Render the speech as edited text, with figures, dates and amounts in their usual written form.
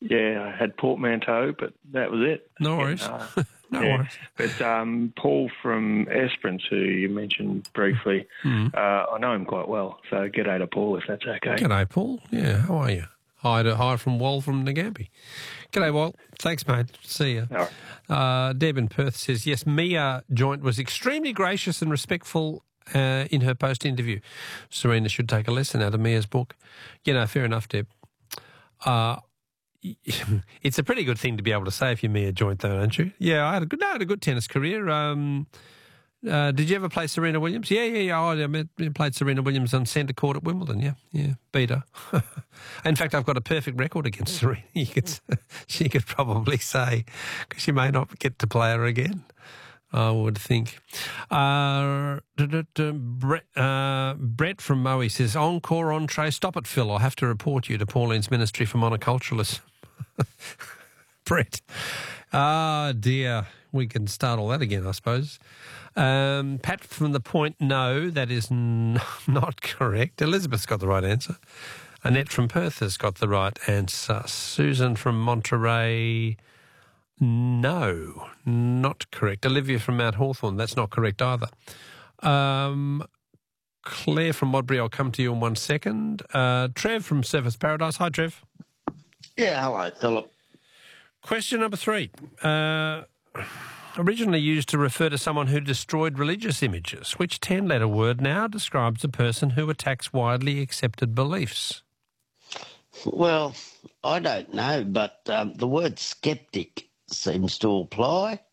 Yeah, I had portmanteau, but that was it. No worries. No worries. But Paul from Esperance, who you mentioned briefly, I know him quite well, so g'day to Paul if that's okay. G'day, Paul. Yeah, how are you? Hi from Wal from Nagambie. G'day, Wal. Thanks, mate. See you. All right. Deb in Perth says, yes, Mia Joint was extremely gracious and respectful in her post-interview. Serena should take a lesson out of Mia's book. Fair enough, Deb. It's a pretty good thing to be able to say if you're Mia Joint, though, aren't you? Yeah, I had a good tennis career. Did you ever play Serena Williams? Yeah. I played Serena Williams on centre court at Wimbledon. Yeah, beat her. In fact, I've got a perfect record against Serena. She could probably say, because you may not get to play her again, I would think. Brett from Moe says, encore entree. Stop it, Phil. I'll have to report you to Pauline's Ministry for Monoculturalists. Brett. Ah, dear. We can start all that again, I suppose. Pat from The Point, no, that is not correct. Elizabeth's got the right answer. Annette from Perth has got the right answer. Susan from Monterey, no, not correct. Olivia from Mount Hawthorn, that's not correct either. Claire from Modbury, I'll come to you in 1 second. Trev from Surfers Paradise. Hi, Trev. Yeah, hello, Philip. Question number 3. Originally used to refer to someone who destroyed religious images. Which 10-letter word now describes a person who attacks widely accepted beliefs? Well, I don't know, but the word sceptic seems to apply.